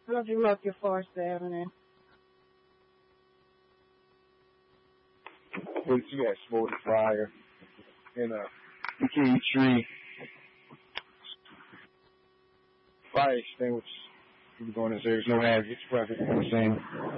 Love you up your Forest Avenue. But you got smoke and fire and bikini tree, fire extinguishers. People going to say there's no hazards, it's perfect. You know what I'm saying?